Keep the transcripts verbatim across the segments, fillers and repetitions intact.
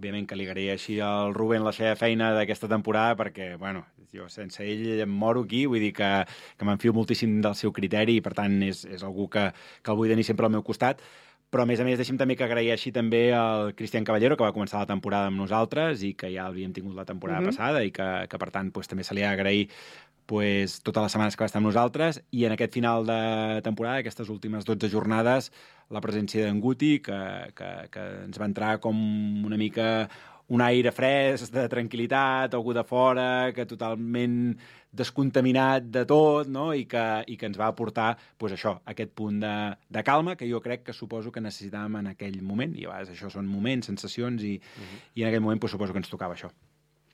òbviament que li agraeixi al Rubén la seva feina d'aquesta temporada, perquè, bueno, jo sense ell em moro aquí, vull dir que, que m'enfio moltíssim del seu criteri i, per tant, és, és algú que, que el vull tenir sempre al meu costat. Però, a més a més, deixem també que agraeixi també al Cristian Caballero, que va començar la temporada amb nosaltres i que ja l'havíem tingut la temporada uh-huh. passada i que, que, per tant, pues, també se li ha d'agrair pues, totes les setmanes que va estar amb nosaltres, i en aquest final de temporada, aquestes últimes dotze jornades, la presència d'en Guti, que, que, que ens va entrar com una mica un aire fresc, de tranquil·litat, algú de fora, que totalment descontaminat de tot, no? I, que, i que ens va aportar pues, això, aquest punt de, de calma, que jo crec que suposo que necessitàvem en aquell moment, i a vegades això són moments, sensacions, i, uh-huh. i en aquell moment pues, suposo que ens tocava això.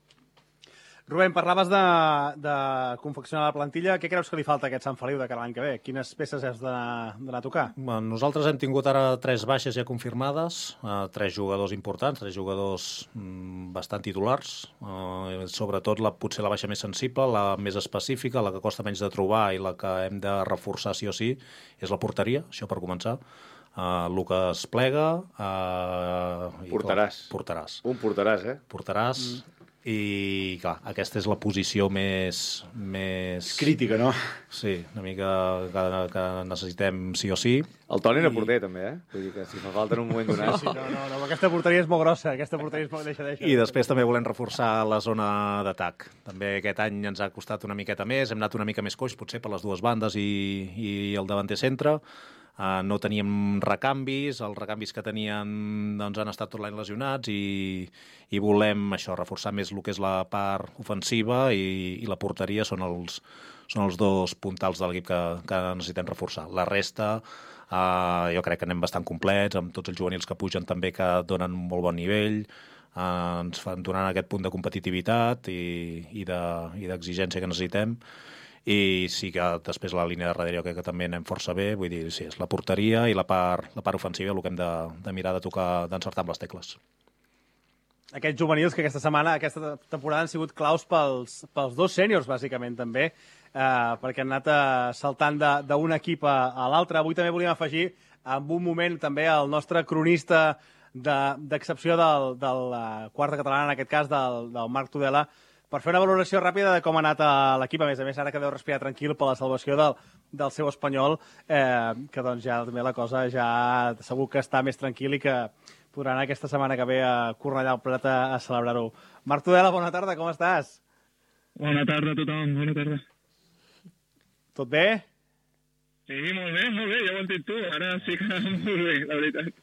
Rubén, parlaves de, de confeccionar la plantilla. Què creus que li falta a aquest Sant Feliu de cara l'any que ve? Quines peces has d'anar a tocar? Bueno, nosaltres hem tingut ara tres baixes ja confirmades, uh, tres jugadors importants, tres jugadors mm, bastant titulars, uh, sobretot la, potser la baixa més sensible, la més específica, la que costa menys de trobar i la que hem de reforçar sí o sí, és la porteria, això per començar. Uh, Lucas Plega... Uh, portaràs. I, portaràs. Un portaràs, eh? Portaràs... Mm. I, clar, aquesta és la posició més... més... crítica, no? Sí, una mica que, que necessitem sí o sí. El Toni era I... porter, també, eh? Vull dir que si fa falta en un moment donat... Sí, sí, no, no, no, aquesta porteria és molt grossa, aquesta porteria és molt... Deixa, deixa. I després també volem reforçar la zona d'atac. També aquest any ens ha costat una miqueta més, hem anat una mica més coix, potser per les dues bandes i, i el davanter centre. Uh, no teníem recanvis, els recanvis que tenien doncs, han estat tot l'any lesionats i, i volem això, reforçar més el que és la part ofensiva i, i la porteria són els, són els dos puntals de l'equip que, que necessitem reforçar. La resta uh, jo crec que anem bastant complets, amb tots els juvenils que pugen també que donen un molt bon nivell, uh, ens fan donar aquest punt de competitivitat i, i d'exigència de, que necessitem. I sí que després la línia de darrere jo crec que també anem força bé, vull dir, sí, és la porteria i la part, la part ofensiva el que hem de, de mirar de tocar, d'encertar amb les tecles. Aquests juvenils que aquesta setmana, aquesta temporada han sigut claus pels, pels dos sèniors, bàsicament, també, eh, perquè han anat eh, saltant d'un equip a, a l'altre. Avui també volíem afegir, en un moment, també el nostre cronista d'excepció de, del, del uh, Quarta Catalana, en aquest cas, del, del Marc Tudela, per fer una valoració ràpida de com ha anat l'equip. A més a més, ara que deu respirar tranquil per la salvació del, del seu Espanyol, eh, que doncs ja també la cosa ja segur que està més tranquil i que podrà anar aquesta setmana que ve a Cornellà al Prat a, a celebrar-ho. Marc Tudela, bona tarda, com estàs? Bona tarda a tothom, bona tarda. Tot bé? Sí, molt bé, molt bé, ja ho has dit tu, ara sí que molt bé, la veritat.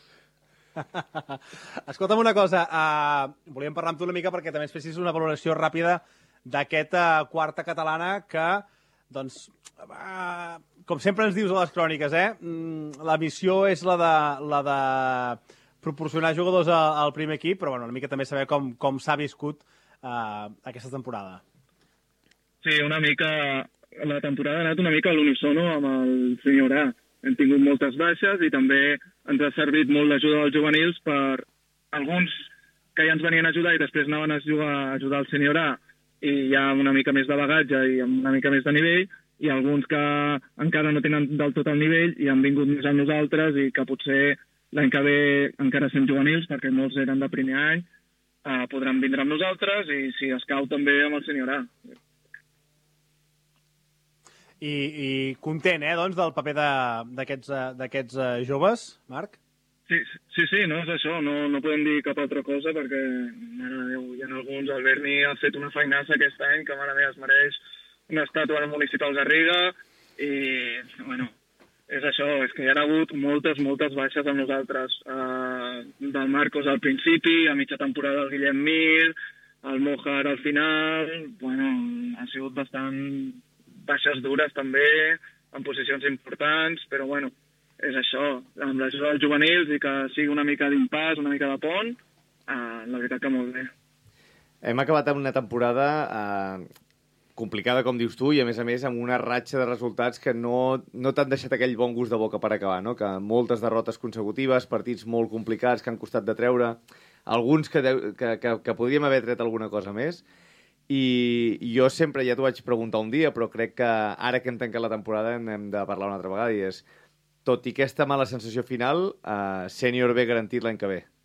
Escolta'm una cosa, uh, volíem parlar amb tu una mica perquè també ens fessis una valoració ràpida d'aquesta uh, Quarta Catalana que, doncs, uh, com sempre ens dius a les cròniques, eh, mm, la missió és la de, la de proporcionar jugadors a, al primer equip, però bueno, una mica també saber com, com s'ha viscut uh, aquesta temporada. Sí, una mica, la temporada ha anat una mica a l'unisono amb el senyor A. Hem tingut moltes baixes i també ens ha servit molt l'ajuda dels juvenils per alguns que ja ens venien a ajudar i després anaven a jugar, a ajudar el senyor A i ja amb una mica més de bagatge i amb una mica més de nivell, i alguns que encara no tenen del tot el nivell i han vingut més amb nosaltres i que potser l'any que ve encara sent juvenils, perquè molts eren de primer any, eh, podran vindre amb nosaltres i si escau també amb el senyor A. I, i content, eh, doncs, del paper d'aquests d'aquests uh, joves, Marc? Sí, sí, sí, no és això, no, no podem dir cap altra cosa perquè, mare de Déu, hi ha alguns, el Berni ha fet una feinaça aquest any que, mare meva, es mereix una estàtua al Municipal Garriga i, bueno, és això, és que hi ha hagut moltes, moltes baixes amb nosaltres. Uh, del Marcos al principi, a mitja temporada el Guillem Mir, el Mojar al final, bueno, ha sigut bastant baixes dures també, en posicions importants, però bueno, és això, amb l'ajuda dels juvenils i que sigui una mica d'impàs, una mica de pont, eh, la veritat que molt bé. Hem acabat amb una temporada eh, complicada, com dius tu, i a més a més amb una ratxa de resultats que no, no t'han deixat aquell bon gust de boca per acabar, no? Que moltes derrotes consecutives, partits molt complicats que han costat de treure, alguns que, de, que, que, que podríem haver tret alguna cosa més. I jo sempre, ja t'ho vaig preguntar un dia, però crec que ara que hem tancat la temporada hem de parlar una altra vegada, i és, tot i aquesta mala sensació final, uh, sènior B garantit l'any que ve.